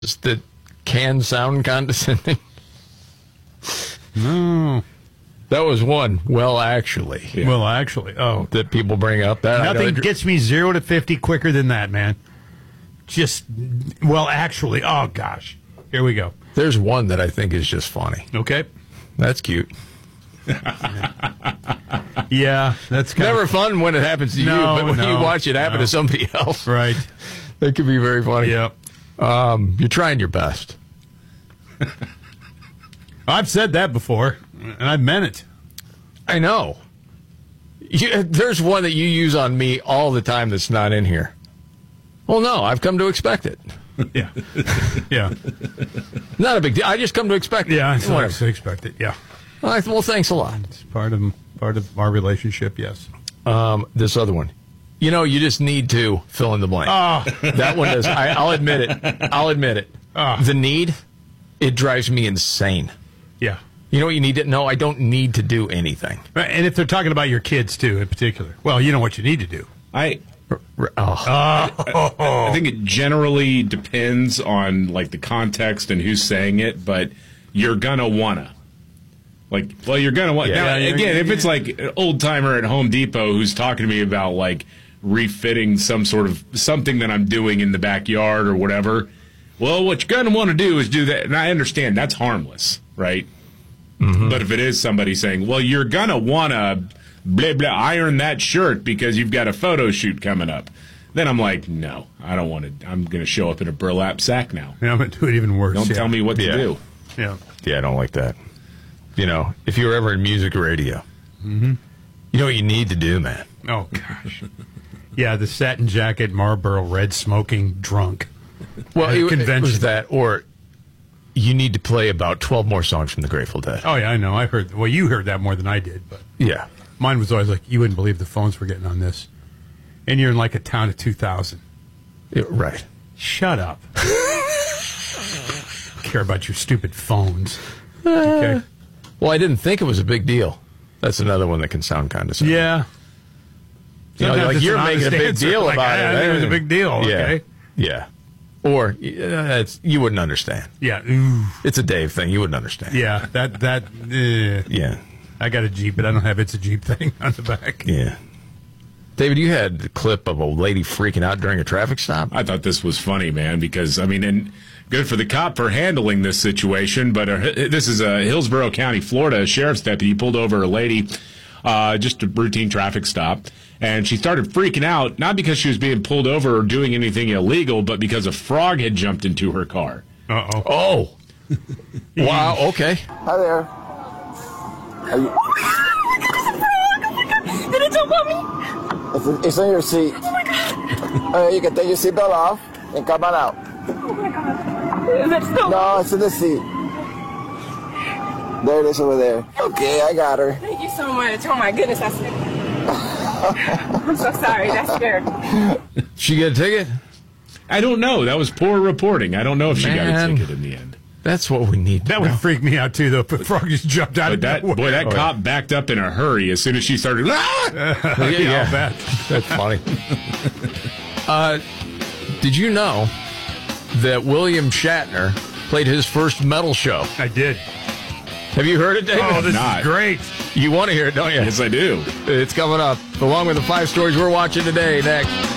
that can sound condescending? No. That was one. Well, actually. Yeah. Well, actually. Oh. That people bring up. That Nothing gets me 0 to 50 quicker than that, man. Just, well, actually. Oh, gosh. Here we go. There's one that I think is just funny. Okay. That's cute. Yeah, that's never fun when it happens to you, but when you watch it happen to somebody else, right? That could be very funny. Yep. You're trying your best. I've said that before, and I've meant it. I know. There's one that you use on me all the time that's not in here. Well, no, I've come to expect it. Yeah. Yeah. Not a big deal. I just come to expect it. Yeah, I expect it. Yeah. Well, thanks a lot. It's part of our relationship, yes. This other one. You just need to fill in the blank. Oh. That one does. I'll admit it. Oh. The need, it drives me insane. Yeah. You know what you need to know? I don't need to do anything. Right, and if they're talking about your kids, too, in particular, well, you know what you need to do. I think it generally depends on, like, the context and who's saying it, but you're gonna wanna. Like, well, you're gonna want. Yeah. Now, again, if it's like an old timer at Home Depot who's talking to me about like refitting some sort of something that I'm doing in the backyard or whatever, well, what you're gonna want to do is do that. And I understand that's harmless, right? Mm-hmm. But if it is somebody saying, well, you're gonna wanna blah blah iron that shirt because you've got a photo shoot coming up, then I'm like, no, I don't want to. I'm gonna show up in a burlap sack now. Yeah, I'm gonna do it even worse. Don't tell me what to do. Yeah. Yeah, I don't like that. If you were ever in music or radio, you know what you need to do, man? Oh, gosh. Yeah, the satin jacket, Marlboro Red, smoking, drunk. Well, convention. It was that, or you need to play about 12 more songs from the Grateful Dead. Oh, yeah, I know. Well, you heard that more than I did. But yeah. Mine was always like, you wouldn't believe the phones we're getting on this. And you're in like a town of 2,000. Yeah, right. Shut up. Care about your stupid phones. Okay. Well, I didn't think it was a big deal. That's another one that can sound condescending. Yeah. Like you're making a big deal about it. I think it was a big deal. Okay. Yeah. Or you wouldn't understand. Yeah. Ooh. It's a Dave thing. You wouldn't understand. Yeah. Yeah. I got a Jeep, but I don't have It's a Jeep thing on the back. Yeah. David, you had the clip of a lady freaking out during a traffic stop. I thought this was funny, man, because, and good for the cop for handling this situation, but this is a Hillsborough County, Florida sheriff's deputy pulled over a lady, just a routine traffic stop, and she started freaking out, not because she was being pulled over or doing anything illegal, but because a frog had jumped into her car. Uh-oh. Oh. Wow, okay. Hi there. Are you... Did it jump on me? It's in your seat. Oh my God. You can take your seatbelt off and come on out. Oh my God. Is it still? No, it's in the seat. There it is over there. Okay, I got her. Thank you so much. Oh my goodness, that's I'm so sorry. That scared. She get a ticket? I don't know. That was poor reporting. I don't know if she got a ticket in the end. That's what we need. That would freak me out, too, though. If the frog just jumped out of that. Boy, that cop backed up in a hurry as soon as she started. Yeah. That's funny. Did you know that William Shatner played his first metal show? I did. Have you heard it, David? Oh, this is great. You want to hear it, don't you? Yes, I do. It's coming up, along with the 5 stories we're watching today. Next.